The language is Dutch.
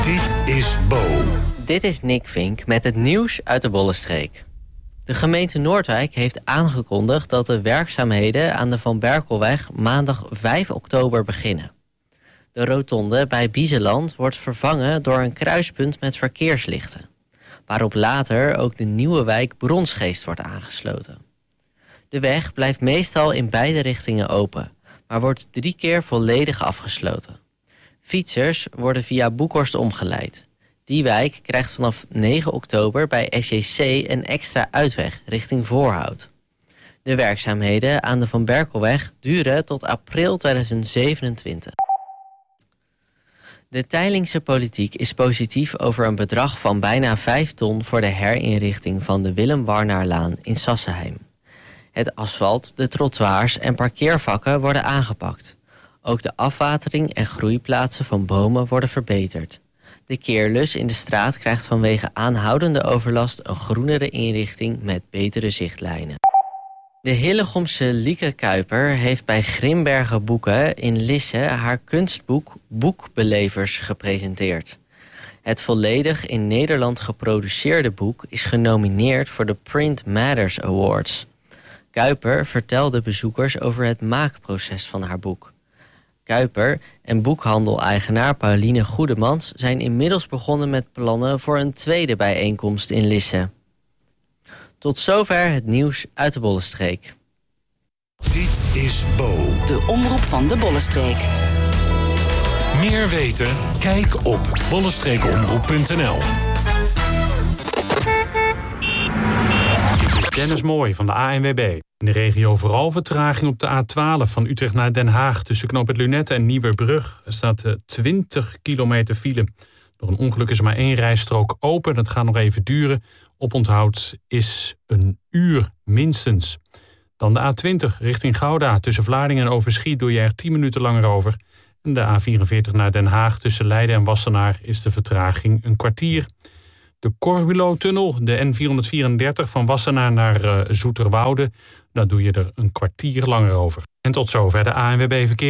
Dit is Bo. Dit is Nick Vink met het nieuws uit de Bollenstreek. De gemeente Noordwijk heeft aangekondigd dat de werkzaamheden aan de Van Berkelweg maandag 5 oktober beginnen. De rotonde bij Biezeland wordt vervangen door een kruispunt met verkeerslichten, waarop later ook de nieuwe wijk Bronsgeest wordt aangesloten. De weg blijft meestal in beide richtingen open, maar wordt 3 keer volledig afgesloten. Fietsers worden via Boekhorst omgeleid. Die wijk krijgt vanaf 9 oktober bij SJC een extra uitweg richting Voorhout. De werkzaamheden aan de Van Berkelweg duren tot april 2027. De Teylingse politiek is positief over een bedrag van bijna 5 ton voor de herinrichting van de Willem Warnaarlaan in Sassenheim. Het asfalt, de trottoirs en parkeervakken worden aangepakt. Ook de afwatering en groeiplaatsen van bomen worden verbeterd. De keerlus in de straat krijgt vanwege aanhoudende overlast een groenere inrichting met betere zichtlijnen. De Hillegomse Lieke Kuiper heeft bij Grimbergen Boeken in Lisse haar kunstboek Boekbelevers gepresenteerd. Het volledig in Nederland geproduceerde boek is genomineerd voor de Print Matters Awards. Kuiper vertelde bezoekers over het maakproces van haar boek. Kuiper en boekhandel-eigenaar Pauline Goedemans zijn inmiddels begonnen met plannen voor een tweede bijeenkomst in Lisse. Tot zover het nieuws uit de Bollenstreek. Dit is Bo. De omroep van de Bollenstreek. Meer weten? Kijk op bollenstreekomroep.nl. Dennis Mooi van de ANWB. In de regio vooral vertraging op de A12 van Utrecht naar Den Haag. Tussen Knoop Lunette en Nieuwerbrug. Er staat 20 kilometer file. Door een ongeluk is er maar 1 rijstrook open. Dat gaat nog even duren. Oponthoud is 1 uur minstens. Dan de A20 richting Gouda. Tussen Vlaardingen en Overschie doe je er 10 minuten langer over. En de A44 naar Den Haag tussen Leiden en Wassenaar is de vertraging 1 kwartier. De Corbulo-tunnel, de N434 van Wassenaar naar Zoeterwoude. Daar doe je er 1 kwartier langer over. En tot zover de ANWB Verkeer.